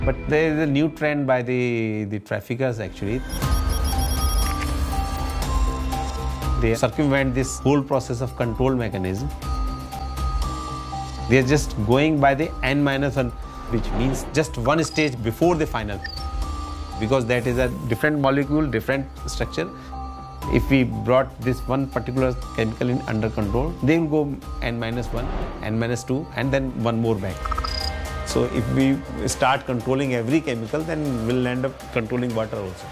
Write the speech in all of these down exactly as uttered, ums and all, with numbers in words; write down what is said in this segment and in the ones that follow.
But there is a new trend by the, the traffickers actually. They circumvent this whole process of control mechanism. They are just going by the n minus one, which means just one stage before the final. Because that is a different molecule, different structure. If we brought this one particular chemical in under control, they will go n minus one, n minus two, and then one more back. So if we start controlling every chemical, then we'll end up controlling water also.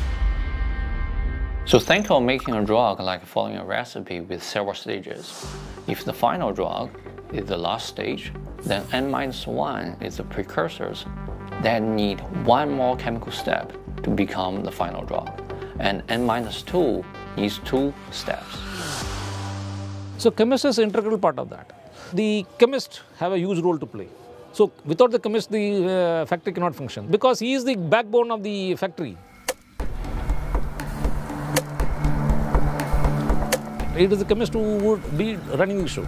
So think of making a drug like following a recipe with several stages. If the final drug is the last stage, then n minus one is the precursors that need one more chemical step to become the final drug. And n minus two needs two steps. So chemist is an integral part of that. The chemist have a huge role to play. So without the chemist, the uh, factory cannot function because he is the backbone of the factory. It is the chemist who would be running the show.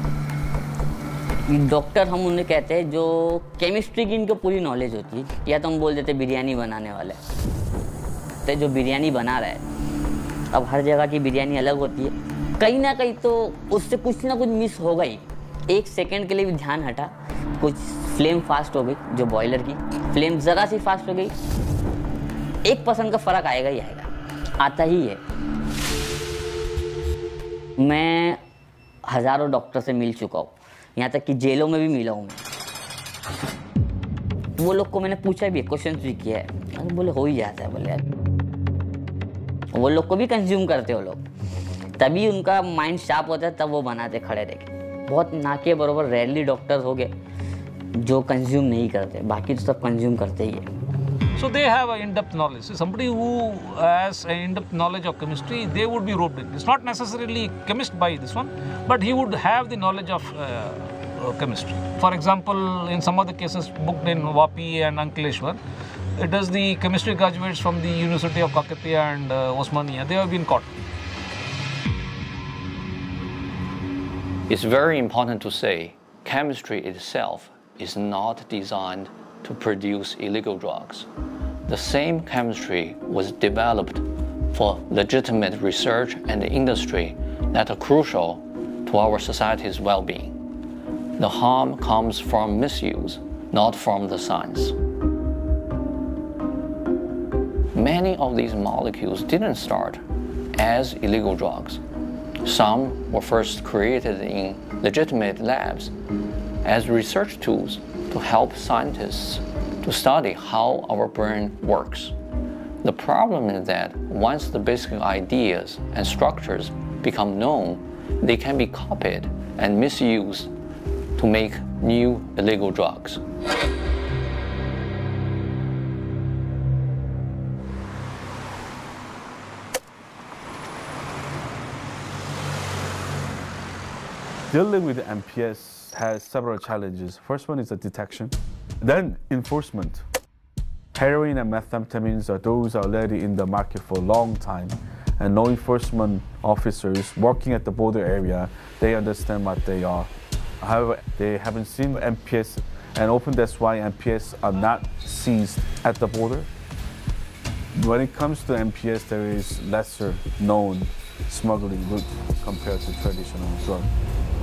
Doctor हम उन्हें कहते हैं जो chemistry की इनको पूरी knowledge होती है, या तो हम बोल देते बिरयानी बनाने वाले तो जो बिरयानी बना रहा है, अब हर जगह की बिरयानी अलग होती है, कहीं ना कहीं तो उससे कुछ ना कुछ मिस होगा ही। एक सेकंड के लिए भी ध्यान हटा, कुछ फ्लेम फास्ट हो गई, जो बॉयलर की फ्लेम ज़रा सी फास्ट हो गई, एक परसेंट का फ़र्क आएगा ही आएगा, आता ही है। मैं हज़ारों डॉक्टर से मिल चुका हूँ, यहाँ तक कि जेलों में भी मिला हूँ मैं। वो लोग को मैंने पूछा भी है, क्वेश्चन भी किया है, अरे बोले हो ही जाता है, बोले यार वो लोग को भी कंज्यूम करते हो लोग, तभी उनका माइंड शार्प होता है, तब वो बनाते खड़े रह। बहुत ना के बराबर रेयरली डॉक्टर्स हो गए जो कंज्यूम नहीं करते, बाकी तो सब कंज्यूम करते ही है। So they have an in-depth knowledge. So somebody who has an in-depth knowledge of chemistry, they would be roped in. It's not necessarily chemist by this one, but he would have the knowledge of uh, uh, chemistry. For example, in some of the cases booked in Vapi and Ankleshwar, it is the chemistry graduates from the University of Kakatiya and uh, Osmania. They have been caught. It's very important to say chemistry itself is not designed to produce illegal drugs. The same chemistry was developed for legitimate research and industry that are crucial to our society's well-being. The harm comes from misuse, not from the science. Many of these molecules didn't start as illegal drugs. Some were first created in legitimate labs as research tools to help scientists to study how our brain works. The problem is that once the basic ideas and structures become known, they can be copied and misused to make new illegal drugs. Dealing with M P S has several challenges. First one is the detection, then enforcement. Heroin and methamphetamines are those are already in the market for a long time, and law enforcement officers working at the border area, they understand what they are. However, they haven't seen M P S, and often that's why M P S are not seized at the border. When it comes to M P S, there is lesser known smuggling route compared to traditional drugs.